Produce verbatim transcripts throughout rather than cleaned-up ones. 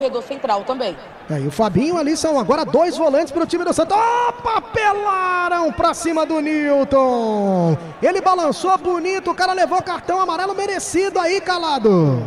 corredor central também. É, e o Fabinho ali são agora dois volantes para o time do Santa. Opa, pelaram para cima do Newton. Ele balançou bonito, o cara levou cartão amarelo merecido aí, Calado.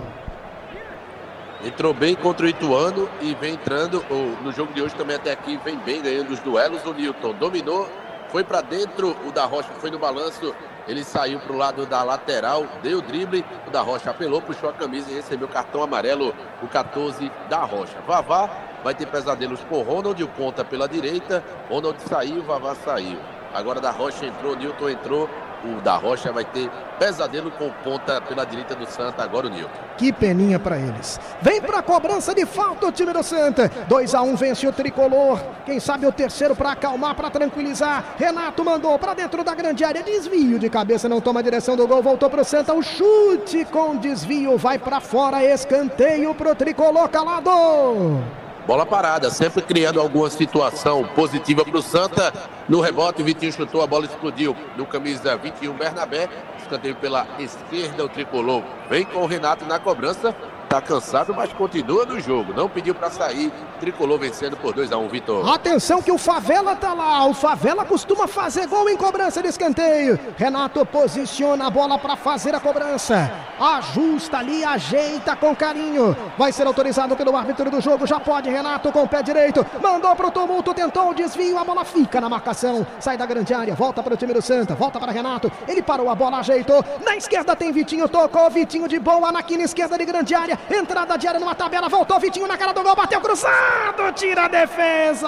Entrou bem contra o Ituano e vem entrando no jogo de hoje também até aqui, vem bem ganhando os duelos. O Newton dominou, foi para dentro, o da Rocha foi no balanço, ele saiu para o lado da lateral, deu o drible, o da Rocha apelou, puxou a camisa e recebeu o cartão amarelo, o catorze da Rocha. Vavá vai ter pesadelos com Ronald, o ponta pela direita, Ronald saiu, Vavá saiu. Agora da Rocha entrou, Newton entrou, o da Rocha vai ter pesadelo com ponta pela direita do Santa, agora o Newton. Que peninha pra eles. Vem pra cobrança de falta o time do Santa. dois a um vence o tricolor. Quem sabe o terceiro pra acalmar, pra tranquilizar. Renato mandou pra dentro da grande área. Desvio de cabeça, não toma a direção do gol. Voltou pro Santa. O chute com desvio vai pra fora. Escanteio pro tricolor, Calado. Bola parada, sempre criando alguma situação positiva para o Santa. No rebote, o Vitinho chutou, a bola explodiu. No camisa vinte e um, Bernabé. Escanteio pela esquerda, o tricolor vem com o Renato na cobrança. Tá cansado, mas continua no jogo. Não pediu para sair. Tricolor vencendo por dois a um, Vitor. Atenção que o Favela tá lá. O Favela costuma fazer gol em cobrança de escanteio. Renato posiciona a bola para fazer a cobrança. Ajusta ali, ajeita com carinho. Vai ser autorizado pelo árbitro do jogo. Já pode, Renato com o pé direito. Mandou pro tumulto, tentou o desvio. A bola fica na marcação. Sai da grande área, volta para o time do Santa. Volta para Renato. Ele parou a bola, ajeitou. Na esquerda tem Vitinho, tocou. Vitinho de boa na quina esquerda de grande área. Entrada de área numa tabela, voltou Vitinho na cara do gol, bateu cruzado, tira a defesa.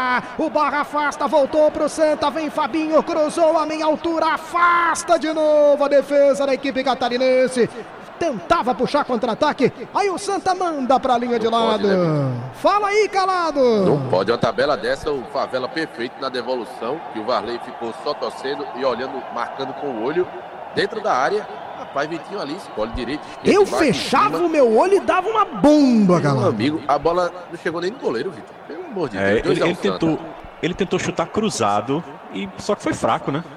O Barra afasta, voltou pro Santa, vem Fabinho, cruzou a meia altura, afasta de novo a defesa da equipe catarinense. Tentava puxar contra-ataque, aí o Santa manda pra linha de lado. Pode, né? Fala aí, Calado. Não pode, uma tabela dessa, o Favela perfeito na devolução, que o Varley ficou só torcendo e olhando, marcando com o olho dentro da área. Rapaz, Vitinho ali, escolhe direito, esquerdo. Eu fechava o meu olho e dava uma bomba, galera. Meu amigo, a bola não chegou nem no goleiro, Vitor. Pelo amor de Deus. É, ele, ele, tentou, ele tentou chutar cruzado, e só que foi fraco, né?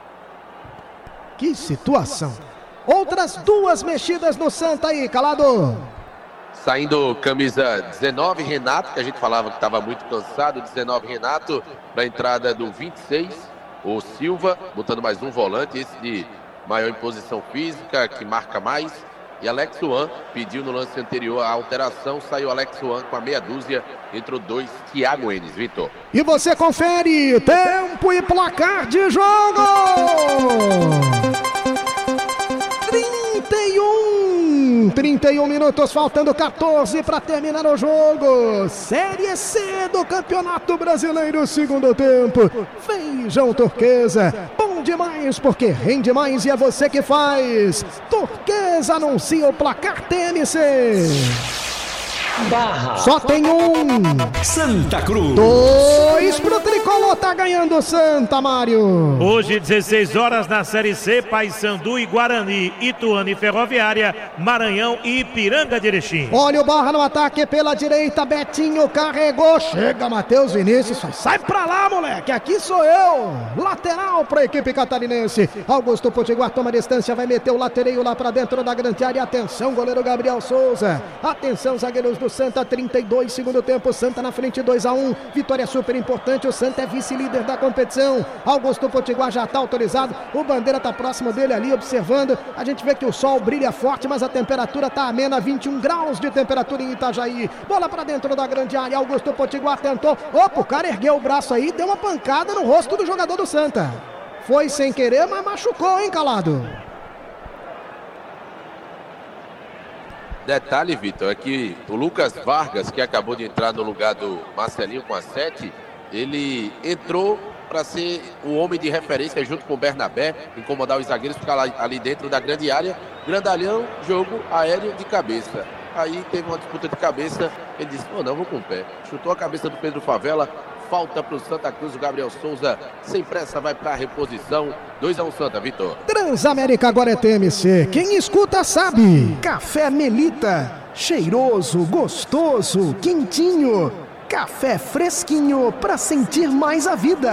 Que situação. Outras duas mexidas no Santa aí, Calado. Saindo camisa dezenove, Renato, que a gente falava que estava muito cansado. dezenove, Renato, para a entrada do vinte e seis, o Silva, botando mais um volante, esse de maior imposição física, que marca mais. E Alex Juan pediu no lance anterior a alteração, saiu Alex Juan com a meia dúzia, entrou dois, Thiago Enes, Vitor. E você confere tempo e placar de jogo! trinta e um, trinta e um minutos, faltando quatorze para terminar o jogo. Série C do Campeonato Brasileiro, segundo tempo. Feijão Turquesa, bom demais porque rende mais e é você que faz. Turquesa anuncia o placar T M C. Barra. Só tem um. Santa Cruz. Dois pro tricolor, tá ganhando o Santa, Mário. Hoje, dezesseis horas na Série C, Paysandu e Guarani, Ituano e Ferroviária, Maranhão e Ipiranga de Erechim. Olha o Barra no ataque pela direita, Betinho carregou, chega Matheus Vinícius, sai pra lá, moleque, aqui sou eu. Lateral pra equipe catarinense. Augusto Potiguar toma distância, vai meter o latereio lá pra dentro da grande área. Atenção, goleiro Gabriel Souza. Atenção, zagueiros do Santa, trinta e dois, segundo tempo, Santa na frente, dois a um, vitória super importante, o Santa é vice-líder da competição. Augusto Potiguar já está autorizado, o Bandeira está próximo dele ali, observando, a gente vê que o sol brilha forte, mas a temperatura está amena, vinte e um graus de temperatura em Itajaí. Bola para dentro da grande área, Augusto Potiguar tentou, opa, o cara ergueu o braço aí, deu uma pancada no rosto do jogador do Santa. Foi sem querer, mas machucou, hein, Calado? Detalhe, Vitor, é que o Lucas Vargas, que acabou de entrar no lugar do Marcelinho com a sete, ele entrou para ser o homem de referência junto com o Bernabé, incomodar os zagueiros, ficar lá, ali dentro da grande área. Grandalhão, jogo aéreo de cabeça. Aí teve uma disputa de cabeça, ele disse, oh, não, vou com o pé. Chutou a cabeça do Pedro Favela, falta para o Santa Cruz, o Gabriel Souza, sem pressa, vai para a reposição. dois a um Santa, Vitor. Transamérica agora é T M C. Quem escuta sabe. Café Melita. Cheiroso, gostoso, quentinho. Café fresquinho para sentir mais a vida.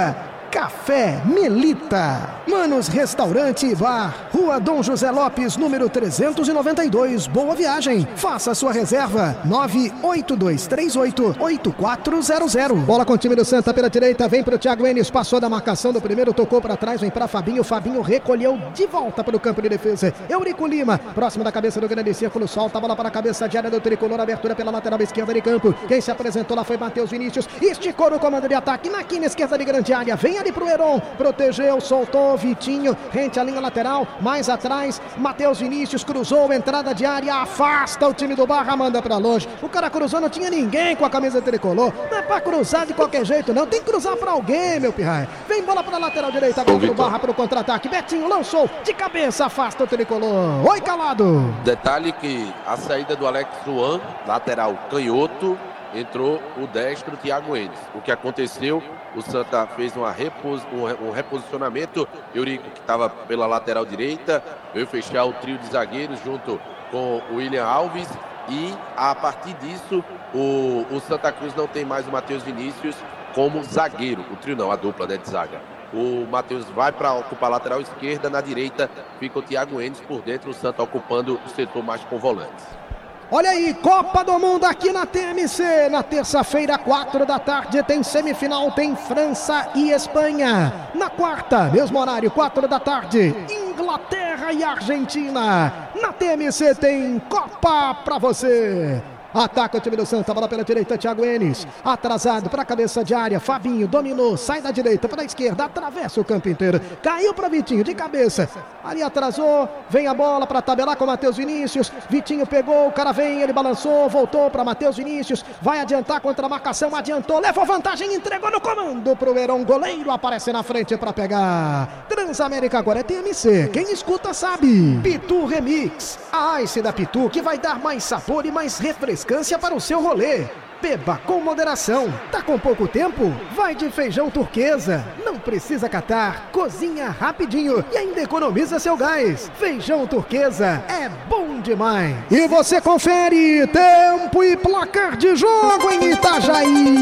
Café Melita, Manos Restaurante e Bar, Rua Dom José Lopes, número trezentos e noventa e dois, Boa Viagem. Faça sua reserva, nove oito dois três oito oito quatro zero zero. Bola com o time do Santa pela direita, vem pro Thiago Enes, passou da marcação do primeiro, tocou para trás, vem para Fabinho, Fabinho recolheu de volta para o campo de defesa. Eurico Lima, próximo da cabeça do grande círculo, solta a bola para a cabeça de área do tricolor, abertura pela lateral esquerda de campo. Quem se apresentou lá foi Matheus Vinícius, esticou no comando de ataque, na quina esquerda de grande área, vem ali pro Heron, protegeu, soltou, Vitinho, rente à linha lateral, mais atrás, Matheus Vinícius cruzou, entrada de área, afasta o time do Barra, manda pra longe. O cara cruzou, não tinha ninguém com a camisa tricolor, não é pra cruzar de qualquer jeito não, tem que cruzar pra alguém, meu pirraia. Vem bola pra lateral direita, agora pro Barra pro contra-ataque, Betinho lançou, de cabeça, afasta o tricolor. Oi, Calado. Detalhe que a saída do Alex Juan, lateral canhoto, entrou o destro Thiago Enes. O que aconteceu? O Santa fez uma repos, um, um reposicionamento. Eurico, que estava pela lateral direita, veio fechar o trio de zagueiros junto com o William Alves. E a partir disso, o, o Santa Cruz não tem mais o Matheus Vinícius como zagueiro. O trio não, a dupla, né, de zaga. O Matheus vai para ocupar a lateral esquerda, na direita fica o Thiago Enes, por dentro o Santa ocupando o setor mais com volantes. Olha aí, Copa do Mundo aqui na T M C, na terça-feira, quatro da tarde, tem semifinal, tem França e Espanha. Na quarta, mesmo horário, quatro da tarde, Inglaterra e Argentina. Na T M C tem Copa pra você. Ataca o time do Santa, bola pela direita, Thiago Enes, atrasado para a cabeça de área, Fabinho dominou, sai da direita para a esquerda, atravessa o campo inteiro, caiu para Vitinho de cabeça, ali atrasou, vem a bola para tabelar com Matheus Vinícius, Vitinho pegou, o cara vem, ele balançou, voltou para Matheus Vinícius, vai adiantar contra a marcação, adiantou, levou vantagem, entregou no comando pro Heron, goleiro aparece na frente para pegar. Transamérica agora é T M C, quem escuta sabe. Pitu Remix, a Ice da Pitu que vai dar mais sabor e mais refrescância para o seu rolê. Beba com moderação. Tá com pouco tempo? Vai de feijão turquesa. Não precisa catar. Cozinha rapidinho e ainda economiza seu gás. Feijão turquesa é bom demais. E você confere tempo e placar de jogo em Itajaí.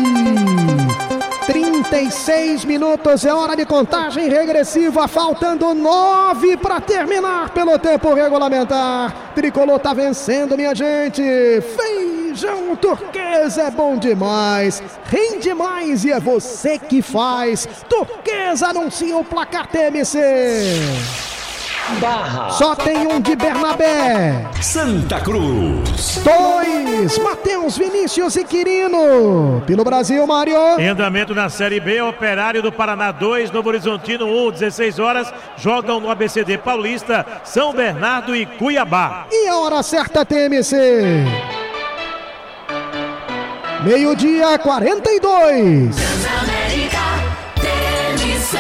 trinta e seis minutos, é hora de contagem regressiva, faltando nove para terminar pelo tempo regulamentar. Tricolor tá vencendo, minha gente. Feijão turquesa é bom demais, rende mais e é você que faz. Turquesa anuncia o placar T M C. Barra. Só tem um de Bernabé. Santa Cruz. Dois, Matheus Vinícius e Quirino. Pelo Brasil, Mário. Em andamento na Série B, Operário do Paraná dois, Novo Horizontino um, dezesseis horas. Jogam no A B C D Paulista, São Bernardo e Cuiabá. E a hora certa, T M C. Meio-dia, quarenta e dois. Transamérica, T M C.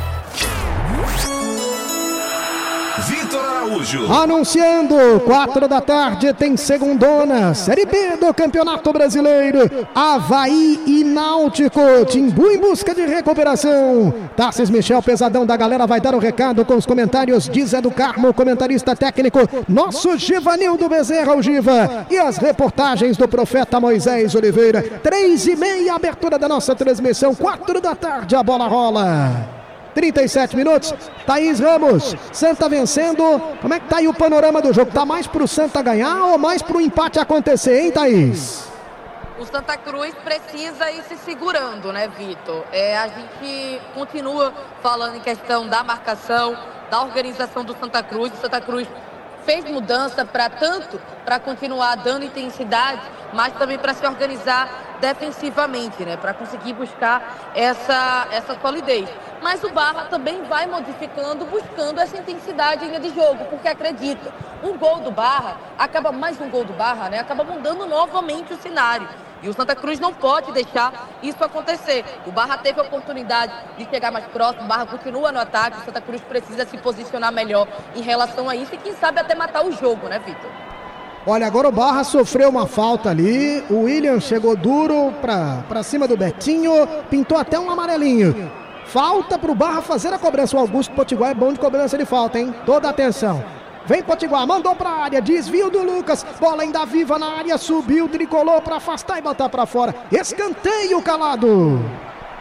Vitor Araújo. Anunciando, quatro da tarde tem segundona, Série B do Campeonato Brasileiro. Avaí e Náutico, Timbu em busca de recuperação. Tarcísio Michel, pesadão da galera, vai dar o recado com os comentários de Zé do Carmo, comentarista técnico, nosso Givanildo Bezerra, o Giva, e as reportagens do profeta Moisés Oliveira. Três e meia, abertura da nossa transmissão, quatro da tarde, a bola rola. trinta e sete minutos, Thaís Ramos, Santa vencendo, como é que tá aí o panorama do jogo? Tá mais pro Santa ganhar ou mais pro empate acontecer, hein, Thaís? O Santa Cruz precisa ir se segurando, né, Vitor? É, a gente continua falando em questão da marcação, da organização do Santa Cruz. O Santa Cruz fez mudança para tanto para continuar dando intensidade, mas também para se organizar defensivamente, né, para conseguir buscar essa, essa solidez. Mas o Barra também vai modificando, buscando essa intensidade em linha de jogo, porque acredita, um gol do Barra, acaba mais um gol do Barra, né, acaba mudando novamente o cenário. E o Santa Cruz não pode deixar isso acontecer. O Barra teve a oportunidade de chegar mais próximo, o Barra continua no ataque, o Santa Cruz precisa se posicionar melhor em relação a isso e quem sabe até matar o jogo, né, Vitor? Olha, agora o Barra sofreu uma falta ali, o William chegou duro pra, pra cima do Betinho, pintou até um amarelinho. Falta pro Barra fazer a cobrança. O Augusto Potiguar é bom de cobrança de falta, hein? Toda atenção. Vem Potiguar, mandou pra área, desvio do Lucas, bola ainda viva na área, subiu, tricolou pra afastar e botar pra fora. Escanteio, Calado.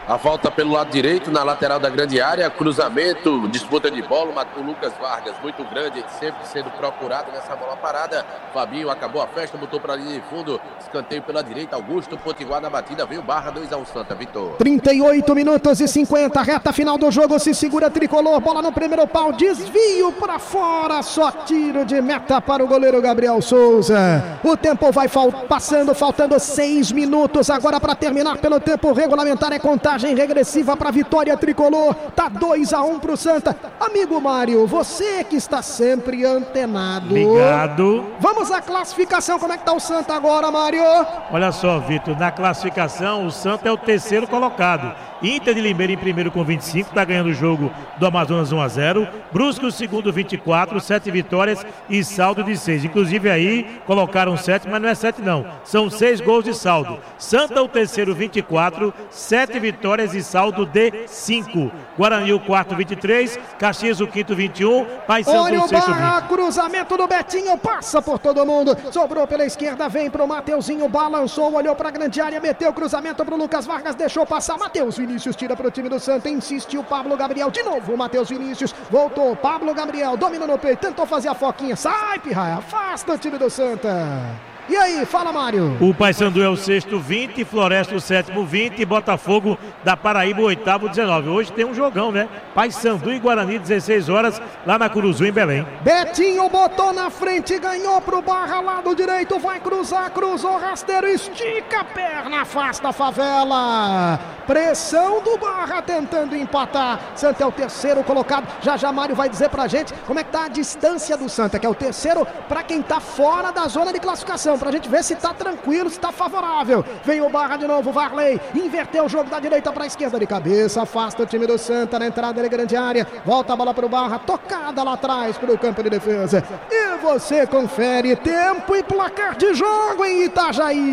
A falta pelo lado direito, na lateral da grande área, cruzamento, disputa de bola, o Lucas Vargas, muito grande, sempre sendo procurado nessa bola parada. Fabinho acabou a festa, botou para a linha de fundo, escanteio pela direita, Augusto, Potiguar na batida, veio Barra, dois a um Santa, Vitor. trinta e oito minutos e cinquenta, reta final do jogo, se segura Tricolor, bola no primeiro pau, desvio para fora, só tiro de meta para o goleiro Gabriel Souza. O tempo vai fal- passando, faltando seis minutos agora para terminar pelo tempo regulamentar, é contagem regressiva para a vitória Tricolor, tá dois a um pro Santa. Amigo Mário, você que está sempre antenado. Ligado. Vamos à classificação, como é que tá o Santa agora, Mário? Olha só, Vitor, na classificação o Santa é o terceiro colocado. Inter de Limeira em primeiro com vinte e cinco, está ganhando o jogo do Amazonas um a zero. Brusque o segundo vinte e quatro, sete vitórias e saldo de seis. Inclusive aí colocaram sete, mas não é sete não. São seis gols de saldo. Santa o terceiro vinte e quatro, sete vitórias e saldo de cinco. Guarani o quarto vinte e três, Caxias o quinto vinte e um, Paysandu Olha o o sexto Barra, vinte. cruzamento do Betinho, passa por todo mundo, sobrou pela esquerda, vem pro Mateuzinho, balançou, olhou pra grande área, meteu o cruzamento pro Lucas Vargas, deixou passar, Matheus Vinícius tira pro time do Santa, insistiu Pablo Gabriel, de novo Matheus Vinícius, voltou, Pablo Gabriel, domina no peito, tentou fazer a foquinha, sai Pirraia, afasta o time do Santa. E aí, fala Mário. O Paysandu é o sexto vinte, Floresta o sétimo vinte, Botafogo da Paraíba o oitavo dezenove. Hoje tem um jogão, né? Paysandu e Guarani, dezesseis horas, lá na Curuzu, em Belém. Betinho botou na frente, ganhou pro Barra, lado direito, vai cruzar, cruzou, rasteiro, estica a perna, afasta a favela. Pressão do Barra tentando empatar. Santa é o terceiro colocado. Já já Mário vai dizer pra gente como é que tá a distância do Santa, que é o terceiro pra quem tá fora da zona de classificação, pra gente ver se tá tranquilo, se tá favorável. Vem o Barra de novo, Varley inverteu o jogo da direita pra esquerda de cabeça, afasta o time do Santa na entrada da grande área, volta a bola pro Barra, tocada lá atrás pro campo de defesa. E você confere tempo e placar de jogo em Itajaí.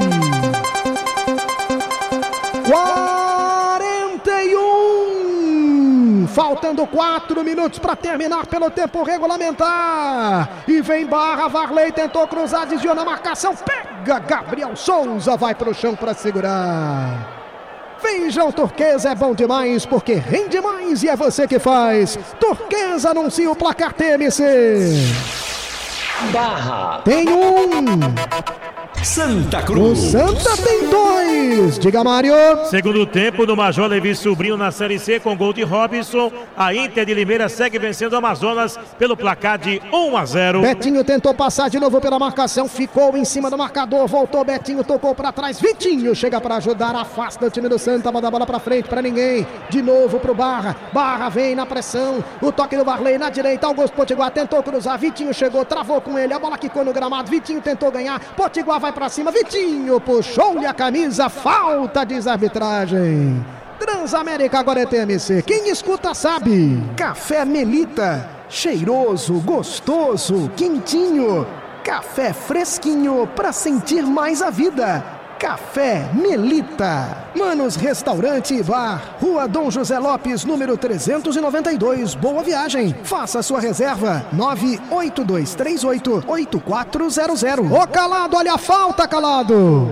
quarenta e um, faltando quatro minutos para terminar pelo tempo regulamentar. E vem Barra, Varley tentou cruzar, desviou na marcação, pega Gabriel Souza, vai pro chão para segurar. Feijão Turquesa é bom demais porque rende mais e é você que faz. Turquesa anuncia o placar T M C. Barra. Tem um. Santa O Cruz. Santa tem dois. Diga, Mário. Segundo tempo do Major Levi Sobrinho na Série C com gol de Robinson. A Inter de Limeira segue vencendo o Amazonas pelo placar de um a zero. Betinho tentou passar de novo pela marcação, ficou em cima do marcador, voltou Betinho, tocou pra trás, Vitinho chega pra ajudar, afasta o time do Santa, manda a bola pra frente pra ninguém, de novo pro Barra, Barra vem na pressão, o toque do Varley na direita, Augusto Potiguar tentou cruzar, Vitinho chegou, travou com ele, a bola quicou no gramado, Vitinho tentou ganhar, Potiguar vai pra cima, Vitinho puxou-lhe a camisa, falta de arbitragem. Transamérica agora é T M C, quem escuta sabe. Café Melita, cheiroso, gostoso, quentinho. Café fresquinho pra sentir mais a vida. Café Melita. Manos Restaurante e Bar, Rua Dom José Lopes, número trezentos e noventa e dois, Boa Viagem. Faça sua reserva, nove oito dois três oito oito quatro zero zero. Ô Calado, olha a falta, Calado.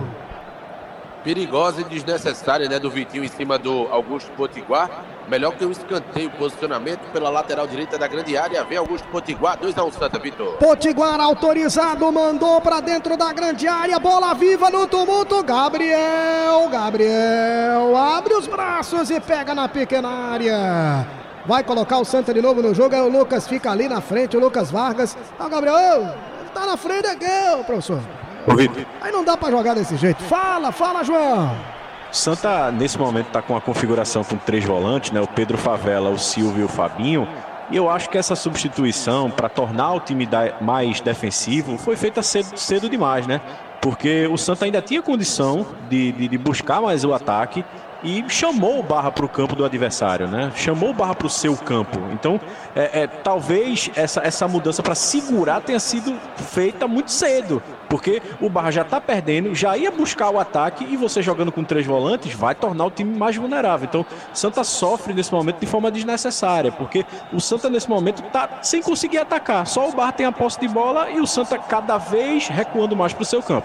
Perigosa e desnecessária, né, do Vitinho em cima do Augusto Potiguar. Melhor que um escanteio, posicionamento pela lateral direita da grande área. Vem Augusto Potiguar, dois a um Santa, Vitor. Potiguar autorizado, mandou pra dentro da grande área, bola viva no tumulto, Gabriel, Gabriel, abre os braços e pega na pequena área. Vai colocar o Santa de novo no jogo, aí o Lucas fica ali na frente, o Lucas Vargas. Ah, Gabriel, tá na frente aqui, ô, professor. Aí não dá pra jogar desse jeito. Fala, fala, João. Santa, nesse momento, está com a configuração com três volantes, né? O Pedro Favela, o Silvio e o Fabinho. E eu acho que essa substituição, para tornar o time mais defensivo, foi feita cedo, cedo demais, né? Porque o Santa ainda tinha condição de, de, de buscar mais o ataque e chamou o Barra para o campo do adversário, né? Chamou o Barra para o seu campo. Então, é, é, talvez essa, essa mudança para segurar tenha sido feita muito cedo, porque o Barra já está perdendo, já ia buscar o ataque e você jogando com três volantes vai tornar o time mais vulnerável. Então, o Santa sofre nesse momento de forma desnecessária, porque o Santa nesse momento está sem conseguir atacar. Só o Barra tem a posse de bola e o Santa cada vez recuando mais para o seu campo.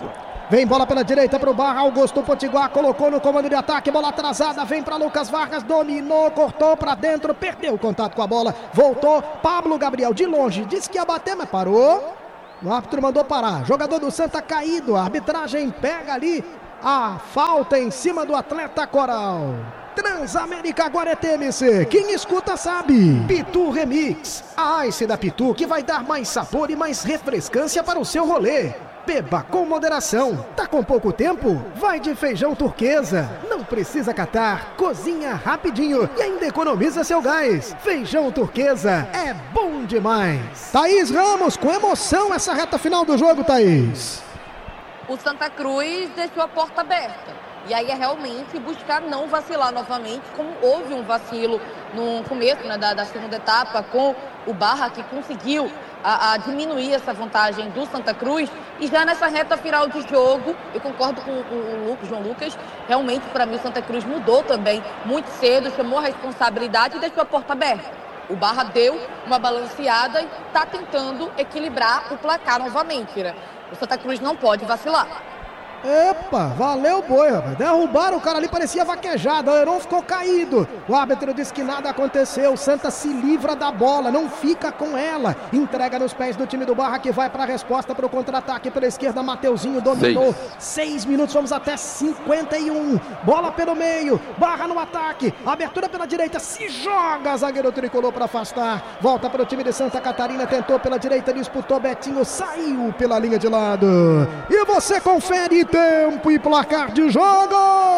Vem bola pela direita pro Barra, Augusto Potiguar colocou no comando de ataque, bola atrasada, vem para Lucas Vargas, dominou, cortou para dentro, perdeu o contato com a bola, voltou, Pablo Gabriel de longe, disse que ia bater, mas parou. O árbitro mandou parar, jogador do Santa caído, a arbitragem pega ali a falta em cima do atleta Coral. Transamérica agora é T M C, quem escuta sabe. Pitu Remix, a Ice da Pitu que vai dar mais sabor e mais refrescância para o seu rolê. Beba com moderação. Tá com pouco tempo? Vai de feijão turquesa. Não precisa catar. Cozinha rapidinho e ainda economiza seu gás. Feijão turquesa é bom demais. Thaís Ramos, com emoção essa reta final do jogo, Thaís. O Santa Cruz deixou a porta aberta. E aí é realmente buscar não vacilar novamente, como houve um vacilo no começo, né, da, da segunda etapa, com o Barra, que conseguiu a, a diminuir essa vantagem do Santa Cruz. E já nessa reta final de jogo, eu concordo com, com o Lucas, João Lucas, realmente para mim o Santa Cruz mudou também muito cedo, chamou a responsabilidade e deixou a porta aberta. O Barra deu uma balanceada e está tentando equilibrar o placar novamente, né? O Santa Cruz não pode vacilar. Epa, valeu boi, rapaz. Derrubaram o cara ali, parecia vaquejado. O Heron ficou caído. O árbitro disse que nada aconteceu. O Santa se livra da bola, não fica com ela. Entrega nos pés do time do Barra, que vai para a resposta para o contra-ataque pela esquerda. Mateuzinho dominou. Seis. Seis minutos, vamos até cinquenta e um. Bola pelo meio. Barra no ataque. Abertura pela direita. Se joga, zagueiro tricolor para afastar. Volta para o time de Santa Catarina. Tentou pela direita, disputou Betinho. Saiu pela linha de lado. E você confere tempo e placar de jogo.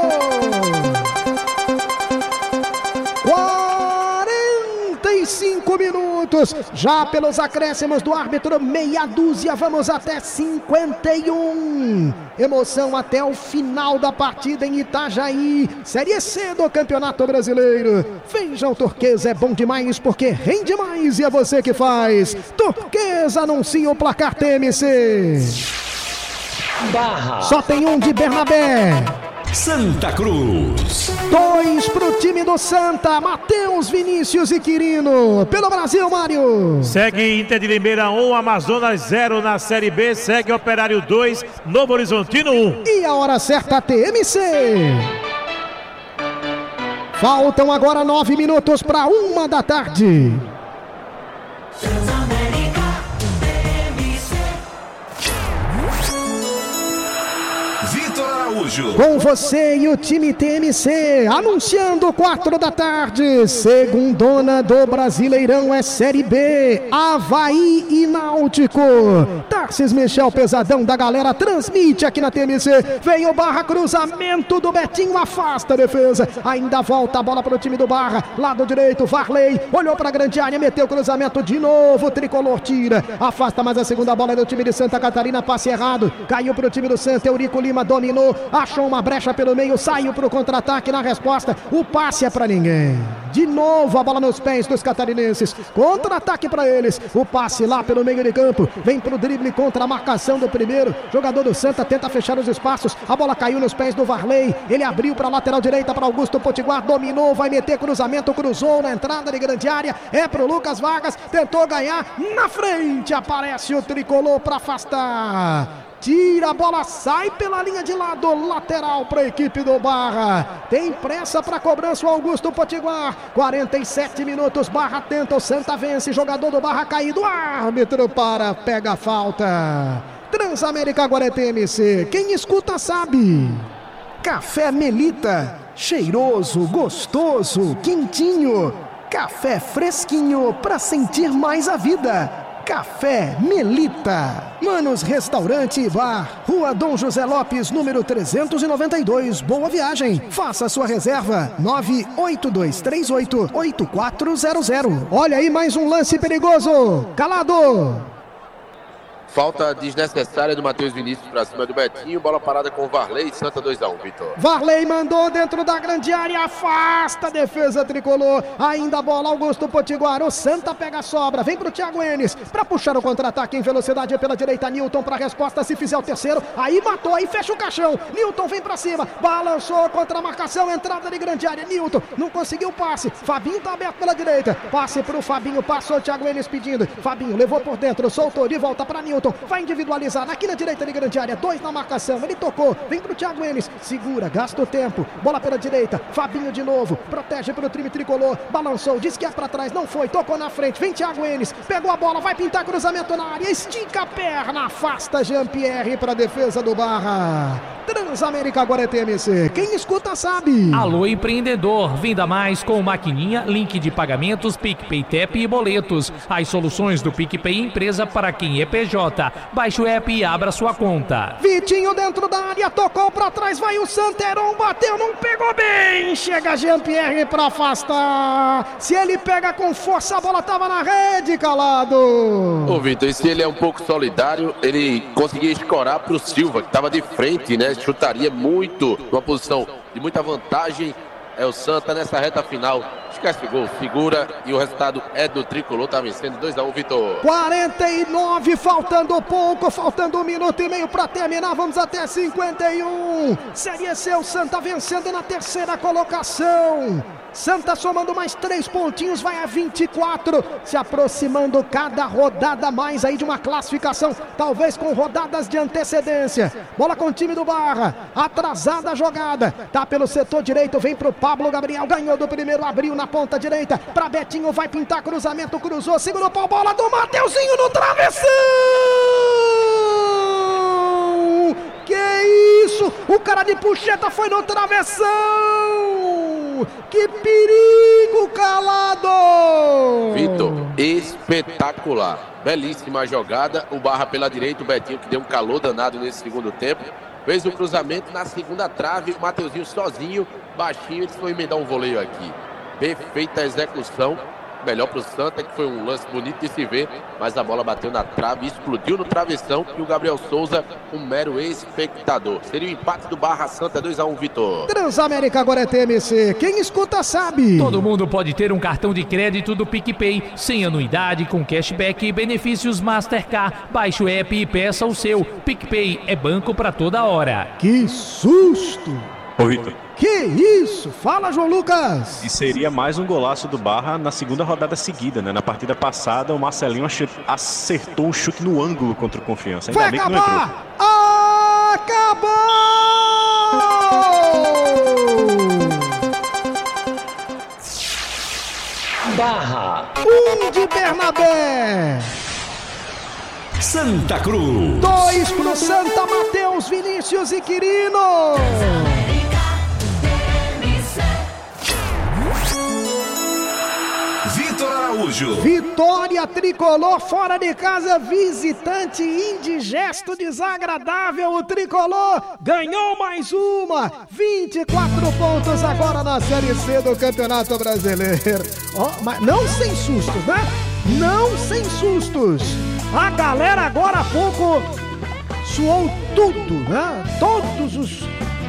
quarenta e cinco minutos. Já pelos acréscimos do árbitro, meia dúzia. Vamos até cinquenta e um. Emoção até o final da partida em Itajaí. Série C do Campeonato Brasileiro. Feijão turquesa é bom demais porque rende mais e é você que faz. Turquesa anuncia o placar T M C. Barra. Só tem um de Bernabé. Santa Cruz. Dois pro time do Santa. Matheus, Vinícius e Quirino. Pelo Brasil, Mário. Segue Inter de Limeira um, Amazonas zero na Série B. Segue Operário dois, Novo Horizontino um. E a hora certa, T M C. Faltam agora nove minutos para uma da tarde. Com você e o time T M C, anunciando quatro da tarde, segundona do Brasileirão é Série B, Avaí e Náutico. Tarcísio Michel, pesadão da galera, transmite aqui na T M C. Vem o Barra, cruzamento do Betinho, afasta a defesa. Ainda volta a bola para o time do Barra, lado direito, Varley, olhou para a grande área, meteu o cruzamento de novo, o tricolor tira, afasta mais a segunda bola do time de Santa Catarina, passe errado, caiu para o time do Santa, Eurico Lima dominou, achou uma brecha pelo meio, saiu para o contra-ataque. Na resposta, o passe é para ninguém. De novo a bola nos pés dos catarinenses, contra-ataque para eles, o passe lá pelo meio de campo, vem para o drible contra a marcação do primeiro jogador do Santa, tenta fechar os espaços, a bola caiu nos pés do Varley, ele abriu para a lateral direita para Augusto Potiguar, dominou, vai meter cruzamento, cruzou na entrada de grande área, é para o Lucas Vargas, tentou ganhar, na frente aparece o tricolor para afastar. Tira a bola, sai pela linha de lado, lateral para a equipe do Barra. Tem pressa para a cobrança o Augusto Potiguar. quarenta e sete minutos, Barra tenta, o Santa vence, jogador do Barra caído, árbitro para, pega a falta. Transamérica agora é T M C, quem escuta sabe. Café Melita, cheiroso, gostoso, quentinho. Café fresquinho para sentir mais a vida. Café Melita. Manos Restaurante e Bar, Rua Dom José Lopes, número trezentos e noventa e dois. Boa viagem. Faça sua reserva nove oito dois três oito oito quatro zero zero. Olha aí mais um lance perigoso. Calado. Falta desnecessária do Matheus Vinícius para cima do Betinho. Bola parada com o Varley. Santa dois a um, Vitor. Varley mandou dentro da grande área. Afasta a defesa tricolor. Ainda a bola, Augusto Potiguar. O Santa pega a sobra. Vem pro Thiago Enes para puxar o contra-ataque em velocidade pela direita. Nilton para a resposta. Se fizer o terceiro, aí matou. Aí fecha o caixão. Nilton vem para cima. Balançou contra a marcação. Entrada de grande área. Nilton não conseguiu o passe. Fabinho tá aberto pela direita. Passe pro Fabinho. Passou o Thiago Enes pedindo. Fabinho levou por dentro. Soltou de volta para Nilton. Newton, vai individualizar, aqui na direita de grande área, dois na marcação, ele tocou, vem pro Thiago Enes, segura, gasta o tempo, bola pela direita, Fabinho de novo, protege pelo time tricolor, balançou, disse que é pra trás, não foi, tocou na frente, vem Thiago Enes, pegou a bola, vai pintar cruzamento na área, estica a perna, afasta Jean-Pierre pra defesa do Barra. Transamérica agora é T M C, quem escuta sabe. Alô empreendedor, venda mais com maquininha, link de pagamentos, PicPay, T E P e boletos. As soluções do PicPay Empresa para quem é P J. Baixe o app e abra sua conta. Vitinho dentro da área, tocou pra trás, vai o Santeron, bateu, não pegou bem. Chega Jean-Pierre pra afastar. Se ele pega com força, a bola tava na rede, Calado. Ô Vitor, e se ele é um pouco solidário, ele conseguia escorar pro Silva, que tava de frente, né? Chutaria muito, numa posição de muita vantagem. É o Santa nessa reta final. Esquece gol, segura e o resultado é do tricolor. Tá vencendo dois a um, Vitor. quarenta e nove, faltando pouco, faltando um minuto e meio pra terminar. Vamos até cinquenta e um. Seria seu Santa vencendo na terceira colocação. Santa somando mais três pontinhos, vai a vinte e quatro, se aproximando cada rodada mais aí de uma classificação, talvez com rodadas de antecedência. Bola com o time do Barra, atrasada a jogada, tá pelo setor direito, vem pro Pablo Gabriel, ganhou do primeiro, abriu na ponta direita, pra Betinho, vai pintar cruzamento, cruzou, segurou pra bola do Mateuzinho no travessão! Que isso? O cara de puxeta foi no travessão! Que perigo, Calado! Vitor, espetacular. Belíssima jogada. O Barra pela direita, o Betinho que deu um calor danado nesse segundo tempo. Fez o cruzamento na segunda trave. O Mateuzinho sozinho, baixinho, ele foi emendar um voleio aqui. Perfeita execução. Melhor pro Santa, que foi um lance bonito de se ver, mas a bola bateu na trave, explodiu no travessão e o Gabriel Souza, um mero espectador. Seria o empate do Barra Santa, dois a um, Vitor. Transamérica agora é T M C, quem escuta sabe. Todo mundo pode ter um cartão de crédito do PicPay, sem anuidade, com cashback e benefícios Mastercard. Baixe o app e peça o seu. PicPay é banco pra toda hora. Que susto! Ô, Vitor. Que isso? Fala, João Lucas! E seria mais um golaço do Barra na segunda rodada seguida, né? Na partida passada, o Marcelinho acertou um chute no ângulo contra o Confiança. Ainda Vai bem acabar! que não entrou. Acabou! Barra. Um de Bernabé! Santa Cruz. Dois pro Santa, Matheus, Vinícius e Quirino! Vitor Araújo. Vitória tricolor fora de casa, visitante indigesto, desagradável. O tricolor ganhou mais uma, vinte e quatro pontos agora na Série C do Campeonato Brasileiro. Oh, mas não sem sustos, né? Não sem sustos. A galera agora há pouco suou tudo, né? Todos os,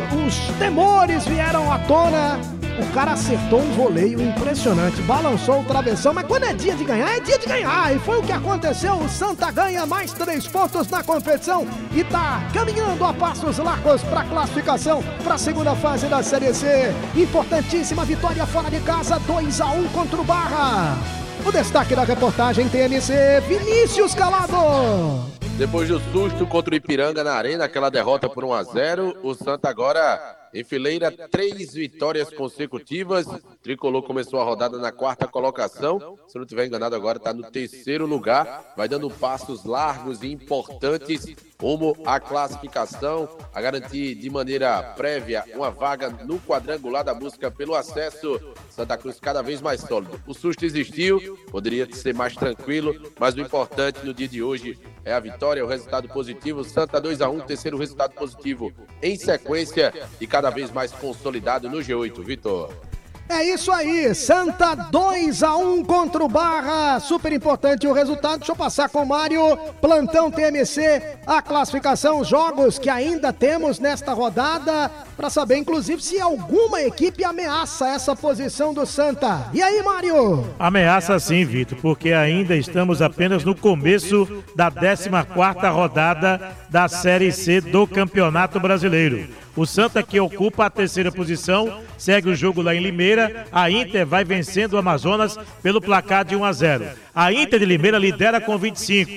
os temores vieram à tona. O cara acertou um voleio impressionante, balançou o travessão, mas quando é dia de ganhar, é dia de ganhar. E foi o que aconteceu, o Santa ganha mais três pontos na competição e tá caminhando a passos largos para a classificação para a segunda fase da Série C. Importantíssima vitória fora de casa, dois a um contra o Barra. O destaque da reportagem T M C, Vinícius Calado. Depois do susto contra o Ipiranga na Arena, aquela derrota por um a zero, o Santa agora enfileira três vitórias consecutivas. O Tricolor começou a rodada na quarta colocação. Se não estiver enganado agora, está no terceiro lugar. Vai dando passos largos e importantes rumo à classificação, a garantir de maneira prévia uma vaga no quadrangular da busca pelo acesso. Santa Cruz cada vez mais sólido. O susto existiu, poderia ser mais tranquilo, mas o importante no dia de hoje é a vitória, o resultado positivo. Santa dois a um, terceiro resultado positivo em sequência e cada vez mais consolidado no G oito, Vitor. É isso aí, Santa dois a um contra o Barra, super importante o resultado. Deixa eu passar com o Mário, plantão T M C, a classificação, os jogos que ainda temos nesta rodada, para saber inclusive se alguma equipe ameaça essa posição do Santa. E aí, Mário? Ameaça sim, Vitor, porque ainda estamos apenas no começo da décima quarta rodada da Série C do Campeonato Brasileiro. O Santa, que ocupa a terceira posição, segue o jogo lá em Limeira. A Inter vai vencendo o Amazonas pelo placar de um a zero. A Inter de Limeira lidera com vinte e cinco.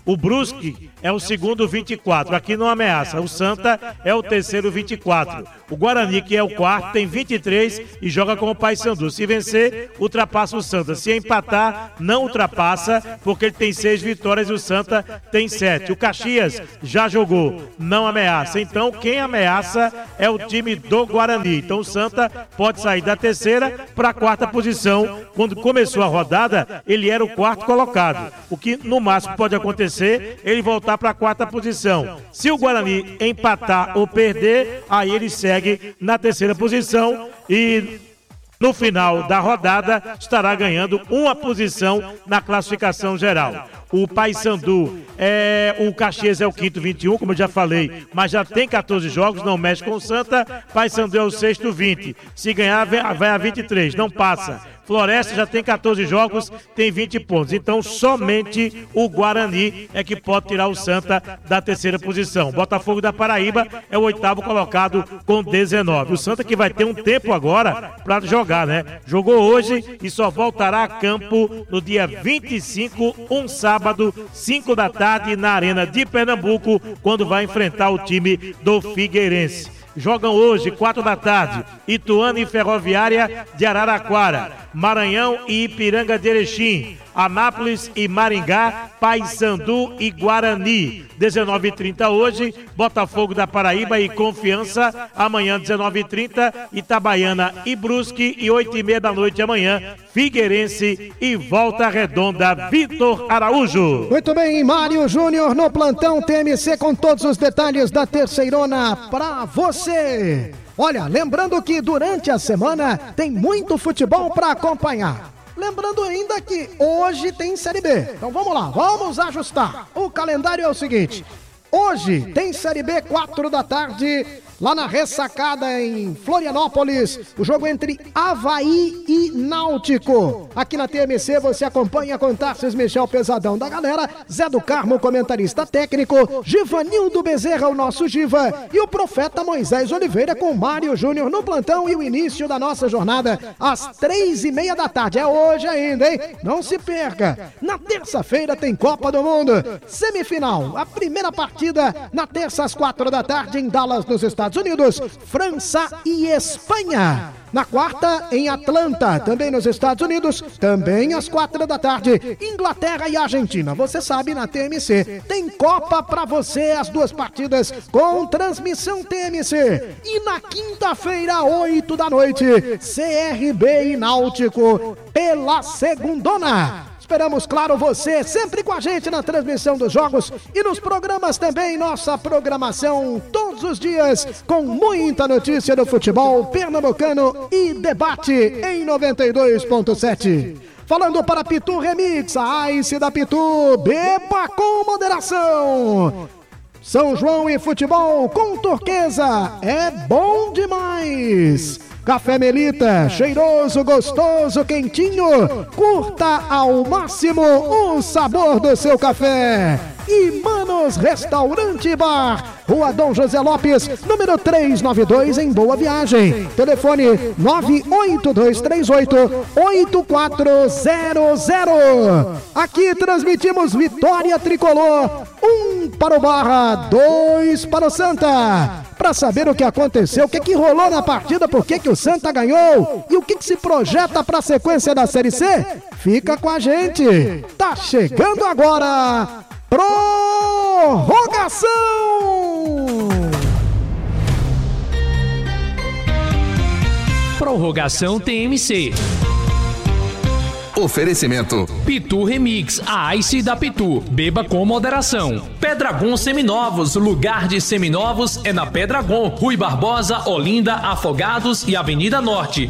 O Brusque é o segundo, vinte e quatro. Aqui não ameaça. O Santa é o terceiro, vinte e quatro. O Guarani, que é o quarto, tem vinte e três e joga com o Paysandu. Se vencer, ultrapassa o Santa. Se empatar, não ultrapassa, porque ele tem seis vitórias e o Santa tem sete. O Caxias já jogou, não ameaça. Então, quem ameaça é o time do Guarani. Então, o Santa pode sair da terceira para a quarta posição. Quando começou a rodada, ele era o quarto colocado. O que, no máximo, pode acontecer, ele voltar para a quarta posição. Se o Guarani empatar ou perder, aí ele segue na terceira posição e no final da rodada estará ganhando uma posição na classificação geral. O Paysandu, é, o Caxias é o quinto, vinte e um, como eu já falei, mas já tem catorze jogos, não mexe com o Santa. Paysandu é o sexto, vinte. Se ganhar, vai a vinte e três, não passa. Floresta já tem catorze jogos, tem vinte pontos. Então, somente o Guarani é que pode tirar o Santa da terceira posição. Botafogo da Paraíba é o oitavo colocado com dezenove. O Santa que vai ter um tempo agora para jogar, né? Jogou hoje e só voltará a campo no dia vinte e cinco, um sábado, cinco da tarde, na Arena de Pernambuco, quando vai enfrentar o time do Figueirense. Jogam hoje, quatro da tarde, Ituano e Ferroviária de Araraquara, Maranhão e Ipiranga de Erechim, Anápolis e Maringá, Paysandu e Guarani. dezenove e trinta hoje, Botafogo da Paraíba e Confiança. Amanhã, dezenove e trinta, Itabaiana e Brusque. E oito e meia da noite amanhã, Figueirense e Volta Redonda. Vitor Araújo. Muito bem, Mário Júnior no plantão T M C com todos os detalhes da terceirona para você. Olha, lembrando que durante a semana tem muito futebol para acompanhar. Lembrando ainda que hoje tem Série B. Então vamos lá, vamos ajustar. O calendário é o seguinte. Hoje tem Série B, quatro da tarde, lá na Ressacada em Florianópolis. O jogo entre Avaí e Náutico. Aqui na T M C você acompanha com Tarcísio Michel Pesadão da galera, Zé do Carmo, comentarista técnico, Givanildo Bezerra, o nosso Giva, e o profeta Moisés Oliveira com Mário Júnior no plantão e o início da nossa jornada às três e meia da tarde. É hoje ainda, hein? Não se perca. Na terça-feira tem Copa do Mundo. Semifinal, a primeira partida na terça às quatro da tarde em Dallas, nos Estados Unidos, França e Espanha. Na quarta, em Atlanta, também nos Estados Unidos, também às quatro da tarde, Inglaterra e Argentina. Você sabe, na T M C tem Copa pra você, as duas partidas com transmissão T M C. E na quinta-feira, oito da noite, C R B e Náutico pela segundona. Esperamos, claro, você sempre com a gente na transmissão dos jogos e nos programas também, nossa programação todos os dias com muita notícia do futebol pernambucano e debate em noventa e dois ponto sete. Falando para Pitu Remix, a Ice da Pitu, beba com moderação. São João e futebol com Turquesa, é bom demais. Café Melita, cheiroso, gostoso, quentinho. Curta ao máximo o sabor do seu café. E Manos Restaurante e Bar, Rua Dom José Lopes, número trezentos e noventa e dois, em Boa Viagem. Telefone nove oito dois três oito oito quatro zero zero. Aqui transmitimos Vitória Tricolor, um para o Barra, dois para o Santa. Para saber o que aconteceu, o que, que rolou na partida, por que, que o Santa ganhou e o que, que se projeta para a sequência da Série C, fica com a gente. Tá chegando agora prorrogação! Prorrogação T M C. Oferecimento Pitu Remix, a Ice da Pitu. Beba com moderação. Pedragon Seminovos, lugar de seminovos é na Pedragon, Rui Barbosa, Olinda, Afogados e Avenida Norte.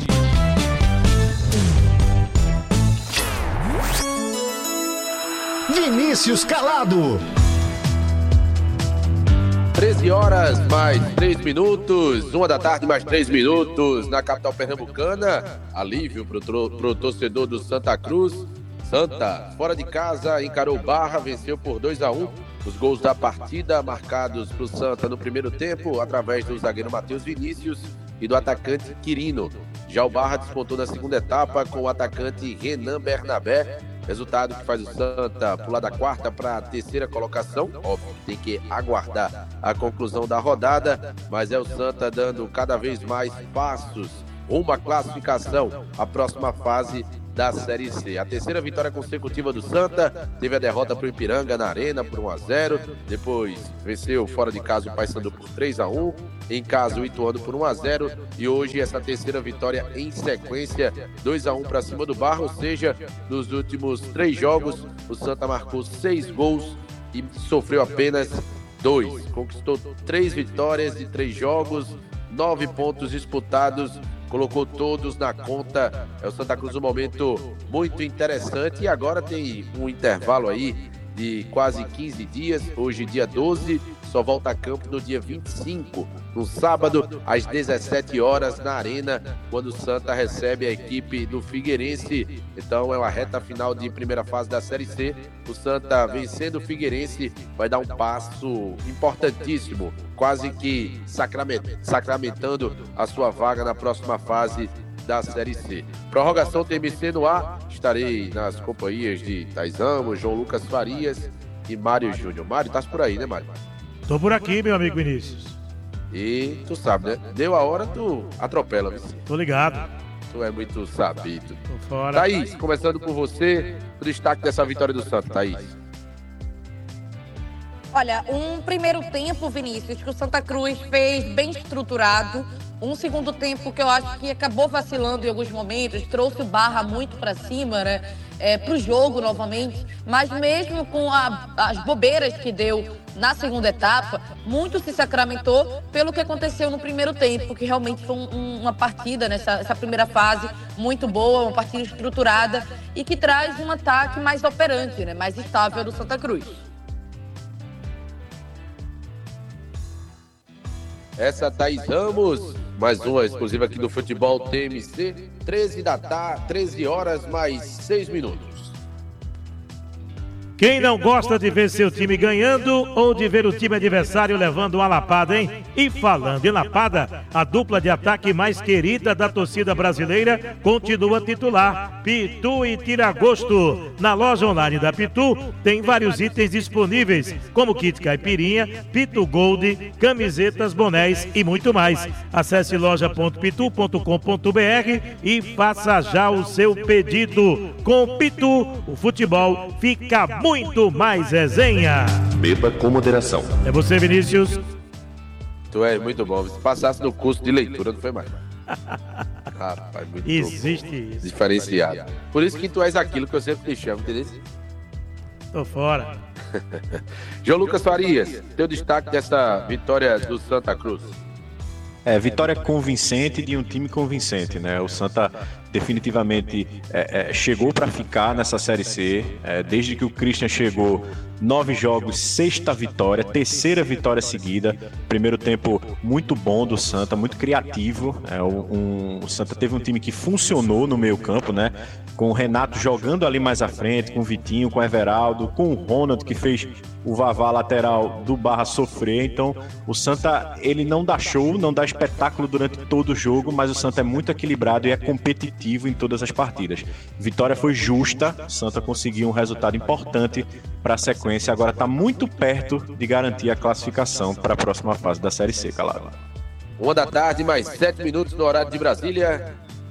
Vinícius Calado. treze horas mais três minutos, uma da tarde mais três minutos na capital pernambucana. Alívio pro, pro torcedor do Santa Cruz. Santa, fora de casa, encarou Barra, venceu por dois a um. Os gols da partida marcados pro Santa no primeiro tempo, através do zagueiro Matheus Vinícius e do atacante Quirino. Já o Barra despontou na segunda etapa com o atacante Renan Bernabé Resultado que faz o Santa pular da quarta para a terceira colocação. Óbvio, tem que aguardar a conclusão da rodada, mas é o Santa dando cada vez mais passos rumo à classificação, a próxima fase da Série C. A terceira vitória consecutiva do Santa, teve a derrota para o Ipiranga na Arena por um a zero, depois venceu fora de casa o Paysandu por três a um, em casa o Ituano por um a zero, e hoje essa terceira vitória em sequência, dois a um para cima do Barra, ou seja, nos últimos três jogos o Santa marcou seis gols e sofreu apenas dois, conquistou três vitórias de três jogos, nove pontos disputados, colocou todos na conta. É o Santa Cruz um momento muito interessante e agora tem um intervalo aí de quase quinze dias, hoje dia doze, só volta a campo no dia vinte e cinco, no sábado, às dezessete horas, na Arena, quando o Santa recebe a equipe do Figueirense. Então é uma reta final de primeira fase da Série C. O Santa, vencendo o Figueirense, vai dar um passo importantíssimo, quase que sacramentando a sua vaga na próxima fase da Série C. Prorrogação T M C no ar, estarei nas companhias de Thais Ramos, João Lucas Farias e Mário Júnior. Mário, tá por aí, né, Mário? Tô por aqui, meu amigo Vinícius. E tu sabe, né? Deu a hora, tu atropela, viu? Tô ligado. Tu é muito sabido. Tô fora. Thaís, começando por você, o destaque dessa vitória do Santa, Thaís. Olha, um primeiro tempo, Vinícius, que o Santa Cruz fez bem estruturado. Um segundo tempo que eu acho que acabou vacilando em alguns momentos, trouxe o Barra muito para cima, né? É, para o jogo novamente. Mas mesmo com a, as bobeiras que deu na segunda etapa, muito se sacramentou pelo que aconteceu no primeiro tempo, que realmente foi um, uma partida, nessa essa primeira fase, muito boa, uma partida estruturada e que traz um ataque mais operante, né? Mais estável do Santa Cruz. Essa Thais Ramos, mais uma exclusiva aqui do Futebol T M C, treze da tarde, treze horas mais seis minutos. Quem não gosta de ver seu time ganhando ou de ver o time adversário levando uma lapada, hein? E falando em lapada, a dupla de ataque mais querida da torcida brasileira continua titular, Pitu e Tiragosto. Na loja online da Pitu tem vários itens disponíveis, como kit caipirinha, Pitu Gold, camisetas, bonés e muito mais. Acesse loja ponto pitu ponto com ponto br e faça já o seu pedido. Com Pitu, o futebol fica muito mais resenha. Beba com moderação. É você, Vinícius. Tu é muito bom. Se passasse no curso de leitura, não foi mais. Rapaz, muito Existe bom. isso. Diferenciado. Por isso que tu és aquilo que eu sempre te chamo, entendeu? Tô fora. João Lucas Farias, teu destaque dessa vitória do Santa Cruz. É, vitória convincente de um time convincente, né? O Santa definitivamente é, é, chegou para ficar nessa Série C. É, desde que o Christian chegou, nove jogos, sexta vitória, terceira vitória seguida. Primeiro tempo muito bom do Santa, muito criativo. É, um, o Santa teve um time que funcionou no meio campo, né? Com o Renato jogando ali mais à frente, com o Vitinho, com o Everaldo, com o Ronald, que fez o Vavá lateral do Barra sofrer. Então o Santa, ele não dá show, não dá espetáculo durante todo o jogo, mas o Santa é muito equilibrado e é competitivo em todas as partidas. Vitória foi justa, o Santa conseguiu um resultado importante para a sequência, agora está muito perto de garantir a classificação para a próxima fase da Série C, Calado. Uma da tarde, mais sete minutos no horário de Brasília.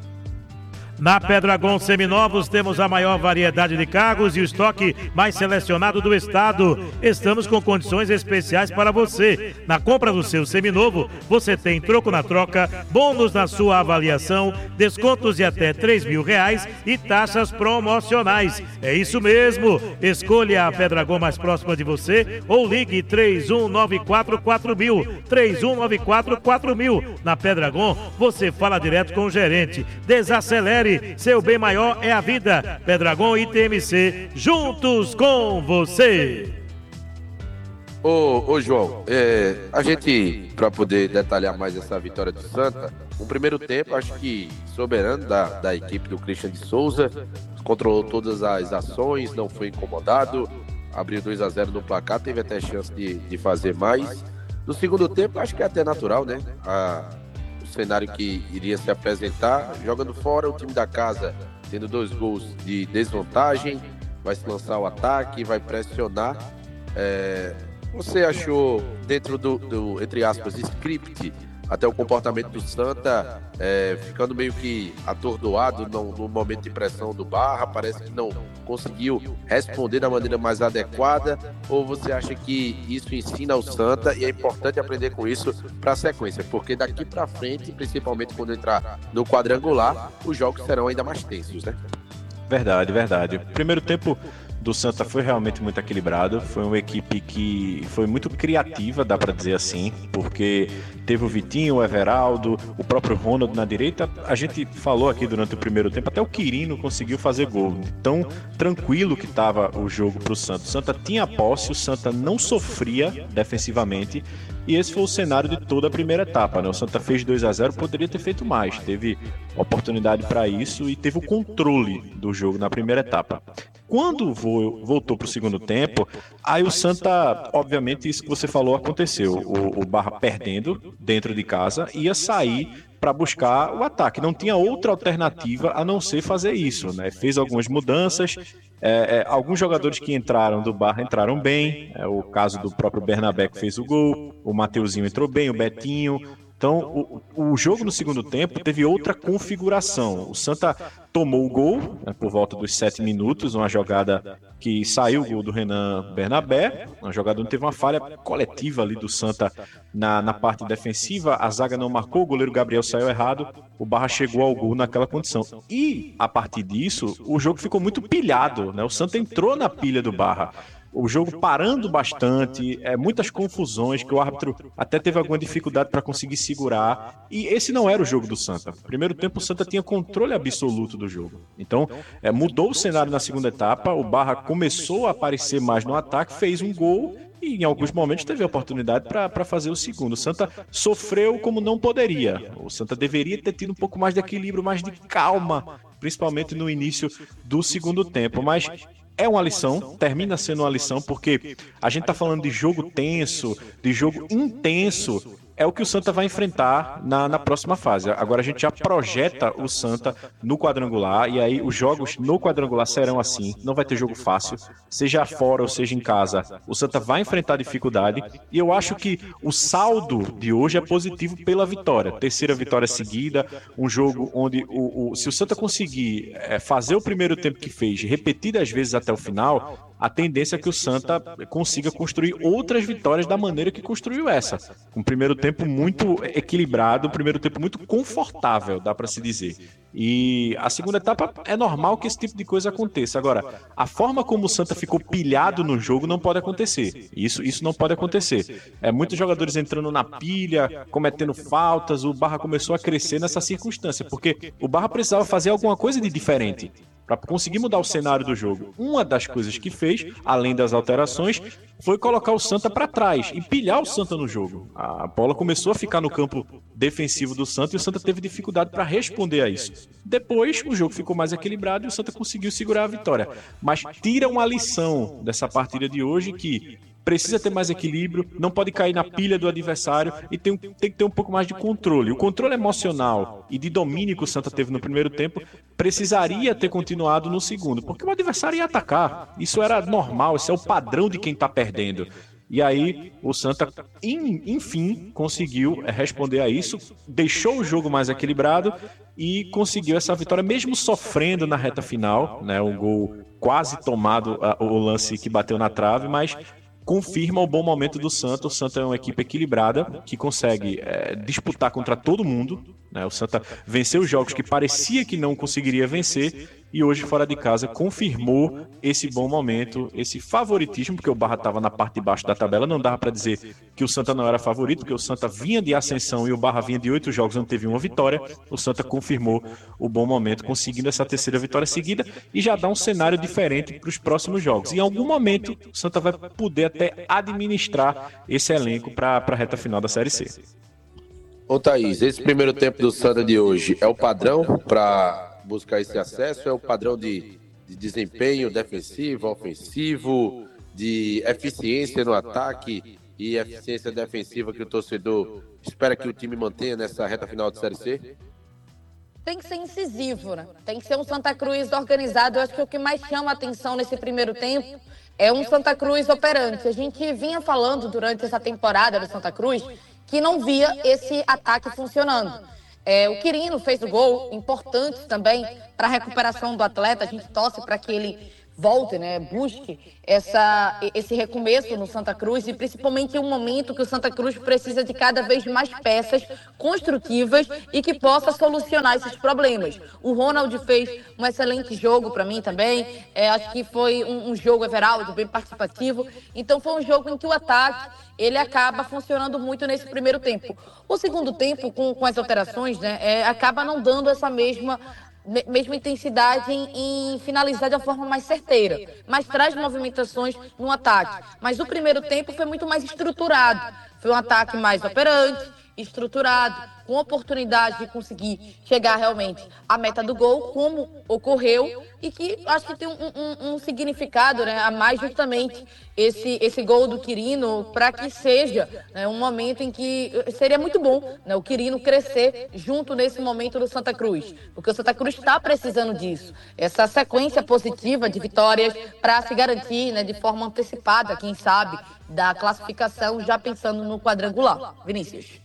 Na Pedragon Seminovos temos a maior variedade de carros e o estoque mais selecionado do estado. Estamos com condições especiais para você. Na compra do seu seminovo, você tem troco na troca, bônus na sua avaliação, descontos de até três mil reais e taxas promocionais. É isso mesmo. Escolha a Pedragon mais próxima de você ou ligue três um nove quatro quatro mil. três um nove quatro quatro mil. Na Pedragon, você fala direto com o gerente. Desacelere. Seu bem maior é a vida. Pedragon e T M C, juntos com você. Ô, ô João, é, a gente, para poder detalhar mais essa vitória do Santa, no primeiro tempo, acho que soberano da, da equipe do Christian de Souza, controlou todas as ações, não foi incomodado, abriu dois a zero no placar, teve até chance de, de fazer mais. No segundo tempo, acho que é até natural, né? A, cenário que iria se apresentar, jogando fora o time da casa, tendo dois gols de desvantagem, vai se lançar ao ataque, vai pressionar. É, você achou, dentro do, do, entre aspas, script, até o comportamento do Santa é, ficando meio que atordoado no, no momento de pressão do Barra, parece que não conseguiu responder da maneira mais adequada, ou você acha que isso ensina ao Santa e é importante aprender com isso para a sequência, porque daqui para frente, principalmente quando entrar no quadrangular, os jogos serão ainda mais tensos, né? Verdade, verdade. Primeiro tempo do Santa foi realmente muito equilibrado, foi uma equipe que foi muito criativa, dá para dizer assim, porque teve o Vitinho, o Everaldo, o próprio Ronald na direita. A gente falou aqui durante o primeiro tempo, até o Quirino conseguiu fazer gol, tão tranquilo que estava o jogo para o Santa. O Santa tinha posse, o Santa não sofria defensivamente, e esse foi o cenário de toda a primeira etapa, né? O Santa fez dois a zero, poderia ter feito mais, teve oportunidade para isso e teve o controle do jogo na primeira etapa. Quando voltou para o segundo tempo, aí o Santa, obviamente, isso que você falou aconteceu. O, o Barra perdendo dentro de casa, ia sair para buscar o ataque. Não tinha outra alternativa a não ser fazer isso, né? Fez algumas mudanças, é, é, alguns jogadores que entraram do Barra entraram bem, é, o caso do próprio Bernabé que fez o gol, o Mateuzinho entrou bem, o Betinho. Então, o, o jogo no segundo tempo teve outra configuração. O Santa tomou o gol, né, por volta dos sete minutos, uma jogada que saiu o gol do Renan Bernabé, uma jogada onde teve uma falha coletiva ali do Santa na, na parte defensiva, a zaga não marcou, o goleiro Gabriel saiu errado, o Barra chegou ao gol naquela condição. E, a partir disso, o jogo ficou muito pilhado, né? O Santa entrou na pilha do Barra. O jogo parando bastante, é, muitas confusões, que o árbitro até teve alguma dificuldade para conseguir segurar. E esse não era o jogo do Santa. Primeiro tempo, o Santa tinha controle absoluto do jogo. Então, é, mudou o cenário na segunda etapa, o Barra começou a aparecer mais no ataque, fez um gol e em alguns momentos teve a oportunidade para fazer o segundo. O Santa sofreu como não poderia. O Santa deveria ter tido um pouco mais de equilíbrio, mais de calma, principalmente no início do segundo tempo. Mas é uma lição, termina sendo uma lição, porque a gente está falando de jogo tenso, de jogo intenso, é o que o Santa vai enfrentar na, na próxima fase. Agora a gente já projeta o Santa no quadrangular, e aí os jogos no quadrangular serão assim, não vai ter jogo fácil, seja fora ou seja em casa, o Santa vai enfrentar dificuldade, e eu acho que o saldo de hoje é positivo pela vitória, terceira vitória seguida, um jogo onde o, o, se o Santa conseguir é, fazer o primeiro tempo que fez, repetidas vezes até o final, a tendência é que o Santa consiga construir outras vitórias da maneira que construiu essa. Um primeiro tempo muito equilibrado, um primeiro tempo muito confortável, dá para se dizer. E a segunda etapa é normal que esse tipo de coisa aconteça. Agora, a forma como o Santa ficou pilhado no jogo não pode acontecer. Isso, isso não pode acontecer. É, muitos jogadores entrando na pilha, cometendo faltas, o Barra começou a crescer nessa circunstância, porque o Barra precisava fazer alguma coisa de diferente para conseguir mudar o cenário do jogo. Uma das coisas que fez, além das alterações, foi colocar o Santa para trás e pilhar o Santa no jogo. A bola começou a ficar no campo defensivo do Santa e o Santa teve dificuldade para responder a isso. Depois, o jogo ficou mais equilibrado e o Santa conseguiu segurar a vitória. Mas tira uma lição dessa partida de hoje que precisa ter mais equilíbrio, não pode cair na pilha do adversário e tem, tem que ter um pouco mais de controle. O controle emocional e de domínio que o Santa teve no primeiro tempo precisaria ter continuado no segundo, porque o adversário ia atacar. Isso era normal, esse é o padrão de quem está perdendo. E aí o Santa, enfim, conseguiu responder a isso, deixou o jogo mais equilibrado e conseguiu essa vitória, mesmo sofrendo na reta final, né, o gol quase tomado, o lance que bateu na trave, mas confirma o bom momento do Santa. O Santa é uma equipe equilibrada, que consegue é, disputar contra todo mundo, né? O Santa venceu os jogos que parecia que não conseguiria vencer e hoje, fora de casa, confirmou esse bom momento, esse favoritismo, porque o Barra estava na parte de baixo da tabela, não dava para dizer que o Santa não era favorito, porque o Santa vinha de ascensão e o Barra vinha de oito jogos, não teve uma vitória. O Santa confirmou o bom momento, conseguindo essa terceira vitória seguida e já dá um cenário diferente para os próximos jogos. Em algum momento, o Santa vai poder até administrar esse elenco para a reta final da Série C. Ô Thaís, esse primeiro tempo do Santa de hoje é o padrão para buscar esse acesso? É o padrão de, de desempenho defensivo, ofensivo, de eficiência no ataque e eficiência defensiva que o torcedor espera que o time mantenha nessa reta final de Série C? tem que ser incisivo, né? Tem que ser um Santa Cruz organizado. Eu acho que o que mais chama a atenção nesse primeiro tempo é um Santa Cruz operante. A gente vinha falando durante essa temporada do Santa Cruz que não via esse ataque funcionando. É, o Quirino fez o gol, importante também para a recuperação do atleta. A gente torce para que ele volte, né, busque essa, esse recomeço no Santa Cruz, e principalmente em um momento que o Santa Cruz precisa de cada vez mais peças construtivas e que possa solucionar esses problemas. O Ronald fez um excelente jogo para mim também, é, acho que foi um, um jogo, Everaldo, bem participativo, então foi um jogo em que o ataque ele acaba funcionando muito nesse primeiro tempo. O segundo tempo, com, com as alterações, né, é, acaba não dando essa mesma mesma intensidade em, em finalizar de uma forma mais certeira, mas traz movimentações no ataque. Mas o primeiro tempo foi muito mais estruturado, foi um ataque mais operante, estruturado, com oportunidade de conseguir chegar realmente à meta do gol, como ocorreu, e que acho que tem um, um, um significado, né, a mais justamente esse, esse gol do Quirino, para que seja, né, um momento em que seria muito bom, né, o Quirino crescer junto nesse momento do Santa Cruz, porque o Santa Cruz está precisando disso, essa sequência positiva de vitórias para se garantir, né, de forma antecipada, quem sabe, da classificação, já pensando no quadrangular. Vinícius.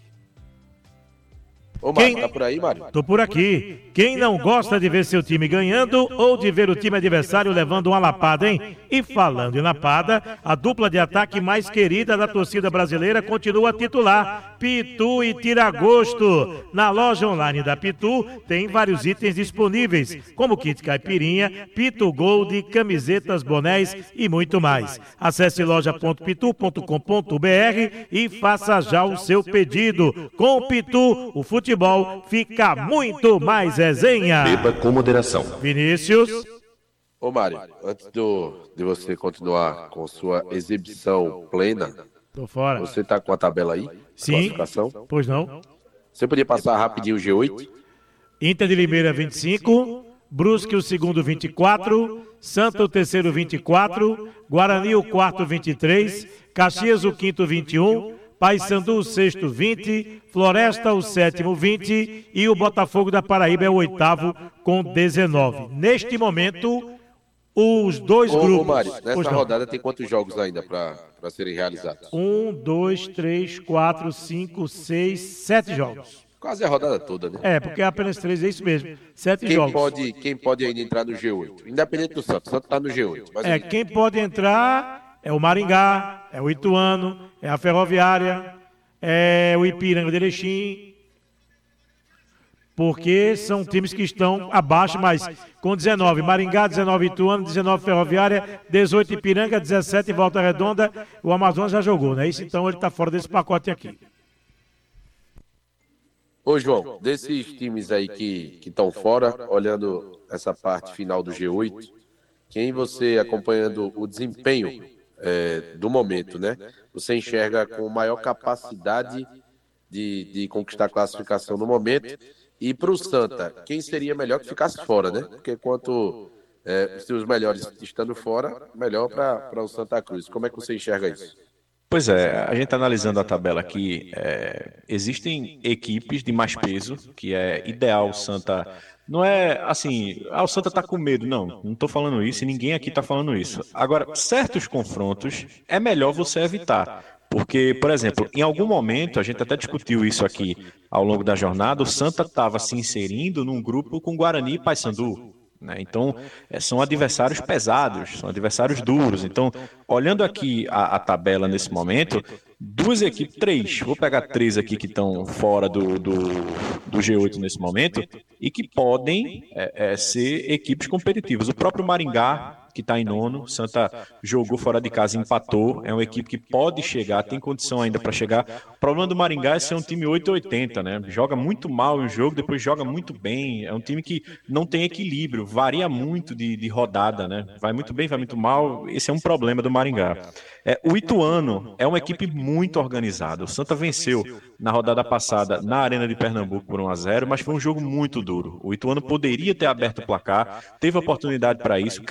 Ô, Mário, Quem... tá por aí, Mário? Tô por aqui. Quem não gosta de ver seu time ganhando ou de ver o time adversário levando uma lapada, hein? E falando em lapada, a dupla de ataque mais querida da torcida brasileira continua titular, Pitu e Tiragosto. Na loja online da Pitu tem vários itens disponíveis, como kit caipirinha, Pitu Gold, camisetas, bonés e muito mais. Acesse loja ponto pitu ponto com ponto br e faça já o seu pedido. Com o Pitu, o futebol fica muito mais resenha. Beba com moderação. Vinícius. Ô, Mário, antes do, de você continuar com sua exibição plena, Tô fora. você tá com a tabela aí? Sim. Classificação? Pois não. Você podia passar rapidinho o G oito? Inter de Limeira vinte e cinco, Brusque o segundo vinte e quatro, Santa o terceiro vinte e quatro, Guarani o quarto vinte e três, Caxias o quinto vinte e um, Paysandu o sexto vinte, Floresta o sétimo vinte e o Botafogo da Paraíba é o oitavo com dezenove. Neste momento, os dois Ô, grupos... ô Mário, Pois nessa não. rodada tem quantos jogos ainda para serem realizados? Um, dois, três, quatro, cinco, seis, sete jogos. Quase a rodada toda, né? É, porque é apenas três, é isso mesmo. Sete Quem jogos. pode, quem pode ainda entrar no G oito? Independente do Santos, o Santos tá no G oito. Mas É, quem pode entrar é o Maringá, é o Ituano, é a Ferroviária, é o Ipiranga de Erechim, porque são times que estão abaixo, mas com dezenove, Maringá, dezenove Ituano, dezenove Ferroviária, dezoito Ipiranga, dezessete Volta Redonda, o Amazonas já jogou, né? Isso, então ele está fora desse pacote aqui. Ô, João, desses times aí que estão fora, olhando essa parte final do G oito, quem você, acompanhando o desempenho é, do momento, né? Você enxerga com maior capacidade de, de conquistar a classificação no momento? E para o Santa, quem seria melhor que ficasse fora, né? Porque quanto é, se os melhores estando fora, melhor para o Santa Cruz. Como é que você enxerga isso? Pois é, a gente está analisando a tabela aqui, é, existem equipes de mais peso, que é ideal o Santa... Não é assim, ah, o Santa está com medo, não, não estou falando isso e ninguém aqui está falando isso. Agora, certos confrontos é melhor você evitar, porque, por exemplo, em algum momento, a gente até discutiu isso aqui ao longo da jornada, o Santa estava se inserindo num grupo com Guarani e Paysandu. Né? Então, é, são adversários pesados, são adversários duros. Então, olhando aqui a, a tabela nesse momento, duas equipes, três, vou pegar três aqui que estão fora do, do, do G oito nesse momento e que podem é, é, ser equipes competitivas. O próprio Maringá, que está em nono, Santa jogou fora de casa e empatou, é uma equipe que pode chegar, tem condição ainda para chegar. O problema do Maringá é ser um time oito oitenta, né? Joga muito mal o jogo, depois joga muito bem, é um time que não tem equilíbrio, varia muito de, de rodada, né? Vai muito bem, vai muito mal, esse é um problema do Maringá. É, o Ituano é uma equipe muito organizada, o Santa venceu na rodada passada na Arena de Pernambuco por um a zero, mas foi um jogo muito duro. O Ituano poderia ter aberto o placar, teve oportunidade para isso, criou para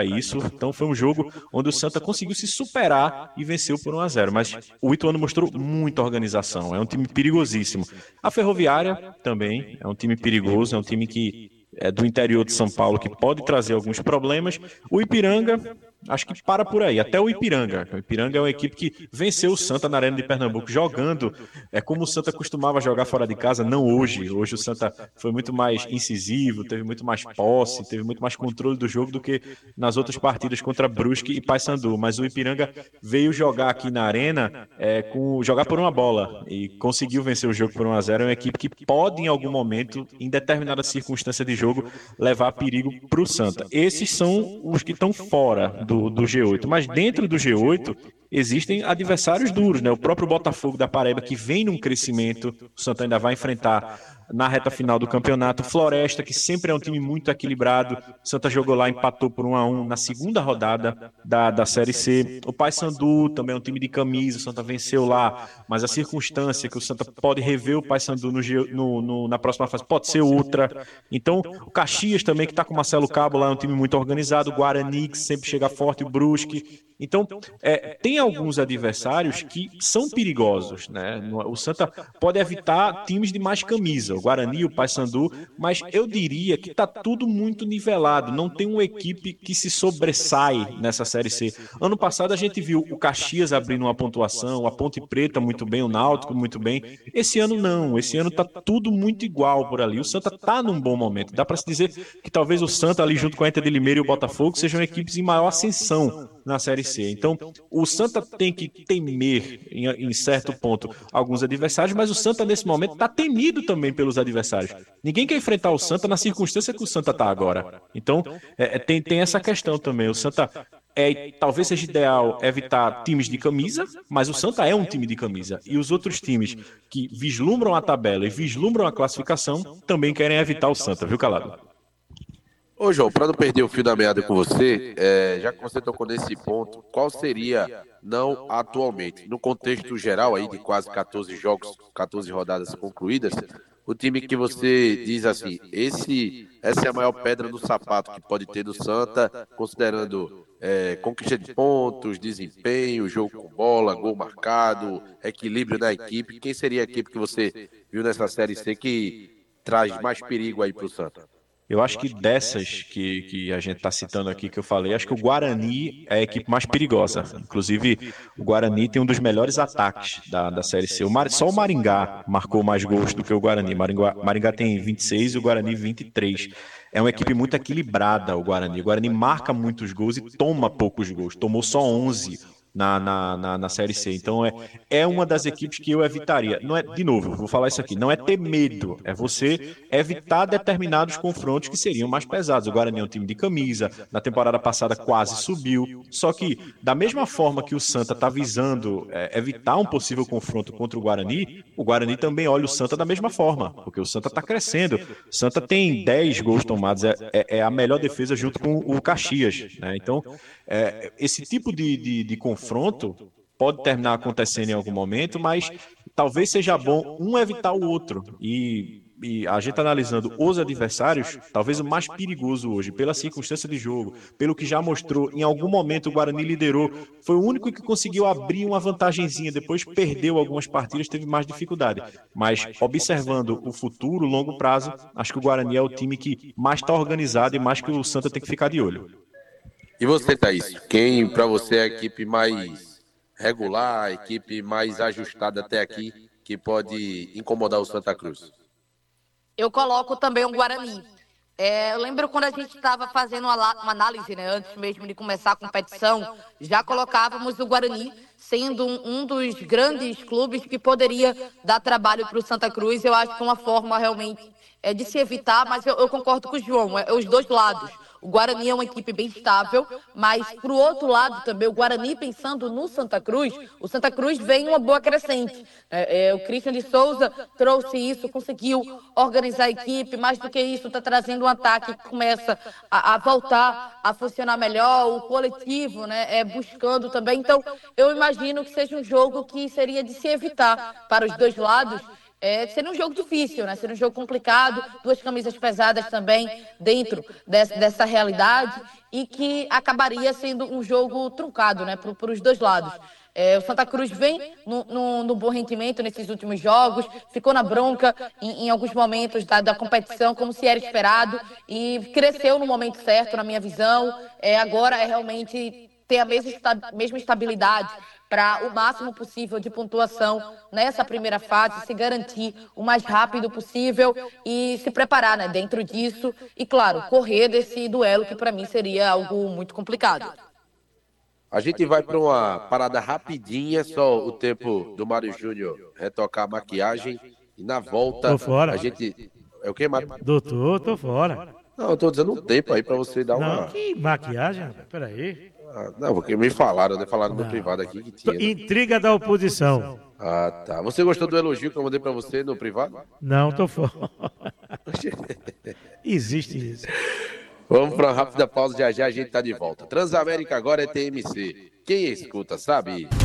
isso. Então foi um jogo onde o Santa conseguiu se superar e venceu por um a zero. Mas o Ituano mostrou muita organização, é um time perigosíssimo. A Ferroviária também é um time perigoso, é um time que é do interior de São Paulo, que pode trazer alguns problemas. O Ipiranga, acho que para por aí, até o Ipiranga. O Ipiranga é uma equipe que venceu o Santa na Arena de Pernambuco, jogando é como o Santa costumava jogar fora de casa, não hoje. Hoje o Santa foi muito mais incisivo, teve muito mais posse, teve muito mais controle do jogo do que nas outras partidas contra Brusque e Paysandu. Mas o Ipiranga veio jogar aqui na Arena, é, com, jogar por uma bola e conseguiu vencer o jogo por um a zero. É uma equipe que pode, em algum momento, em determinada circunstância de jogo, levar perigo para o Santa. Esses são os que estão fora do, do G oito, mas dentro do G oito existem adversários duros, né? O próprio Botafogo da Paraíba, que vem num crescimento, o Santa ainda vai enfrentar na reta final do campeonato. Floresta, que sempre é um time muito equilibrado, o Santa jogou lá, empatou por um a um na segunda rodada da, da Série C. O Paysandu também é um time de camisa, o Santa venceu lá, mas a circunstância que o Santa pode rever o Paysandu no, no, no, na próxima fase pode ser outra. Então, o Caxias também, que está com o Marcelo Cabo lá, é um time muito organizado, o Guarani, que sempre chega forte, o Brusque. Então, é, tem alguns adversários que são perigosos, né? O Santa pode evitar times de mais camisa, o Guarani, o Paysandu, mas eu diria que está tudo muito nivelado, não tem uma equipe que se sobressai nessa Série C. Ano passado a gente viu o Caxias abrindo uma pontuação, a Ponte Preta muito bem, o Náutico muito bem. Esse ano não, esse ano está tudo muito igual por ali. O Santa está num bom momento. Dá para se dizer que talvez o Santa ali junto com a Inter de Limeira e o Botafogo sejam equipes em maior ascensão na Série C. Então, o Santa tem que temer, em, em certo ponto, alguns adversários, mas o Santa, nesse momento, está temido também pelos adversários. Ninguém quer enfrentar o Santa na circunstância que o Santa está agora. Então, é, tem, tem essa questão também. O Santa, é, talvez seja ideal evitar times de camisa, mas o Santa é um time de camisa. E os outros times que vislumbram a tabela e vislumbram a classificação também querem evitar o Santa, viu, Calado? Ô, João, para não perder o fio da meada com você, é, já que você tocou nesse ponto, qual seria, não atualmente, no contexto geral aí de quase quatorze jogos, quatorze rodadas concluídas, o time que você diz assim, esse, essa é a maior pedra no sapato que pode ter do Santa, considerando é, conquista de pontos, desempenho, jogo com bola, gol marcado, equilíbrio da equipe, quem seria a equipe que você viu nessa Série C que traz mais perigo aí para o Santa? Eu acho que dessas que, que a gente está citando aqui, que eu falei, acho que o Guarani é a equipe mais perigosa. Inclusive, o Guarani tem um dos melhores ataques da, da Série C. O Mar, só o Maringá marcou mais gols do que o Guarani. Maringá, Maringá tem vinte e seis e o Guarani vinte e três. É uma equipe muito equilibrada, o Guarani. O Guarani marca muitos gols e toma poucos gols. Tomou só onze na, na, na, na Série C. Então é, é uma das equipes que eu evitaria. Não é, de novo, vou falar isso aqui, não é ter medo, é você evitar determinados confrontos que seriam mais pesados. O Guarani é um time de camisa, na temporada passada quase subiu, só que da mesma forma que o Santa está visando é, evitar um possível confronto contra o Guarani, o Guarani também olha o Santa da mesma forma, porque o Santa está crescendo. O Santa tem dez gols tomados, é, é, é a melhor defesa junto com o Caxias, né? Então, é, esse tipo de, de, de confronto pode terminar acontecendo em algum momento, mas talvez seja bom um evitar o outro. E, e a gente analisando os adversários, talvez o mais perigoso hoje, pela circunstância de jogo, pelo que já mostrou, em algum momento o Guarani liderou, foi o único que conseguiu abrir uma vantagenzinha, depois perdeu algumas partidas, teve mais dificuldade. Mas observando o futuro, longo prazo, acho que o Guarani é o time que mais está organizado e mais que o Santa tem que ficar de olho. E você, Thaís, quem para você é a equipe mais regular, a equipe mais ajustada até aqui, que pode incomodar o Santa Cruz? Eu coloco também o Guarani. É, eu lembro quando a gente estava fazendo uma, uma análise, né, antes mesmo de começar a competição, já colocávamos o Guarani sendo um, um dos grandes clubes que poderia dar trabalho para o Santa Cruz. Eu acho que é uma forma realmente é, de se evitar, mas eu, eu concordo com o João, é, é os dois lados. O Guarani é uma equipe bem estável, mas para o outro lado também, o Guarani pensando no Santa Cruz, o Santa Cruz vem uma boa crescente. É, é, o Christian de Souza trouxe isso, conseguiu organizar a equipe, mais do que isso, está trazendo um ataque que começa a, a voltar a funcionar melhor, o coletivo, né, é, buscando também. Então, eu imagino que seja um jogo que seria de se evitar para os dois lados. é, seria um jogo difícil, né? Seria um jogo complicado, duas camisas pesadas também dentro dessa, dessa realidade e que acabaria sendo um jogo truncado, né? Para os dois lados. É, o Santa Cruz vem no, no, no bom rendimento nesses últimos jogos, ficou na bronca em, em alguns momentos da, da competição, como se era esperado, e cresceu no momento certo, na minha visão. É, agora é realmente ter a mesma, mesma estabilidade para o máximo possível de pontuação nessa primeira fase, se garantir o mais rápido possível e se preparar, né, dentro disso e, claro, correr desse duelo que para mim seria algo muito complicado. A gente vai para uma parada rapidinha, só o tempo do Mário Júnior retocar a maquiagem e na volta tô fora. A gente... É o que, Mário? Doutor, tô fora. Não, eu tô dizendo um tempo aí para você dar uma... Não, que maquiagem, rapaz, peraí. Ah, não, porque me falaram, né? Falaram no privado aqui que tinha. Né? Intriga da oposição. Ah, tá. Você gostou do elogio que eu mandei para você no privado? Não, tô fora. Existe isso. Vamos para uma rápida pausa, já já a gente tá de volta. Transamérica agora é T M C. Quem escuta, sabe?